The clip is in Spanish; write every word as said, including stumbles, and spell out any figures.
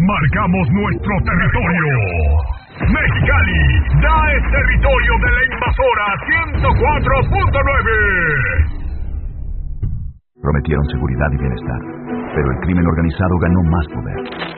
marcamos nuestro territorio. Mexicali ya es territorio de la invasora ciento cuatro punto nueve. Prometieron seguridad y bienestar, pero el crimen organizado ganó más poder.